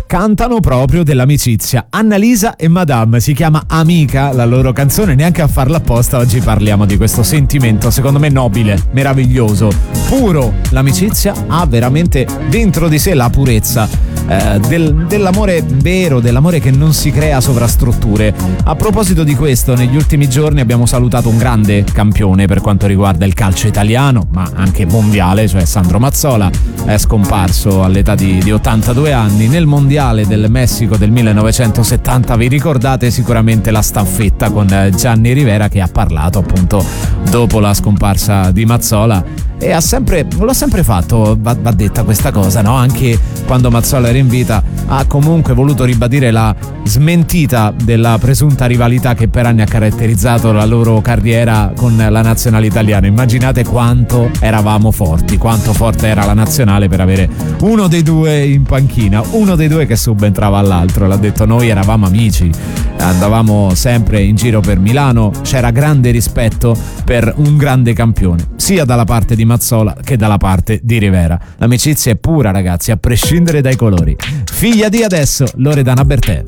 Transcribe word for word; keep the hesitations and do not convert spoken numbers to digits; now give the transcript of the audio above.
cantano proprio dell'amicizia. Annalisa e Madame, si chiama Amica la loro canzone, neanche a farla apposta oggi parliamo di questo sentimento secondo me nobile, meraviglioso, puro. L'amicizia ha veramente dentro di sé la purezza eh, del, dell'amore vero, dell'amore che non si crea sovrastrutture. A proposito di questo, negli ultimi giorni abbiamo salutato un grande campione per quanto riguarda il calcio italiano, ma anche mondiale, cioè Sandro Mazzola. È scomparso all'età di, di ottantadue anni nel mondiale del Messico del millenovecentosettanta. Vi ricordate sicuramente la staffetta con Gianni Rivera, che ha parlato appunto dopo la scomparsa di Mazzola, e ha sempre, l'ho sempre fatto, va, va detta questa cosa, no? Anche quando Mazzola era in vita ha comunque voluto ribadire la smentita della presunta rivalità che per anni ha caratterizzato la loro carriera con la nazionale italiana. Immaginate quanto eravamo forti, quanto forte era la nazionale per avere uno dei due in panchina, uno dei due che subentrava all'altro. L'ha detto, noi eravamo amici, andavamo sempre in giro per Milano, c'era grande rispetto per un grande campione, sia dalla parte di Mazzola che dalla parte di Rivera. L'amicizia è pura, ragazzi, a prescindere dai colori. Figlia di adesso, Loredana Bertè.